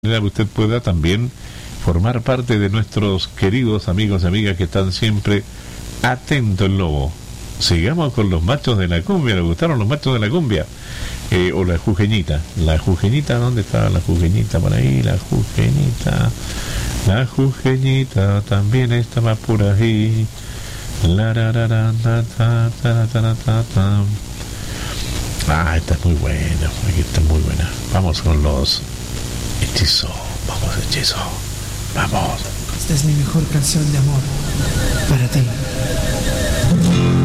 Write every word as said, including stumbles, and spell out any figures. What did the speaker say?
Usted pueda también formar parte de nuestros queridos amigos y amigas que están siempre atentos al lobo. Sigamos con los machos de la cumbia. ¿Le gustaron los machos de la cumbia? Eh, o la jujeñita. La jujeñita, ¿dónde está la jujeñita? Por ahí, la jujeñita. La jujeñita también estaba por ahí. La, ra, ra, ra, ta, ta, ta, ta, ta, ta. Ah, esta es muy buena. Aquí está muy buena. Vamos con los Hechizo, vamos Hechizo, vamos. Esta es mi mejor canción de amor para ti.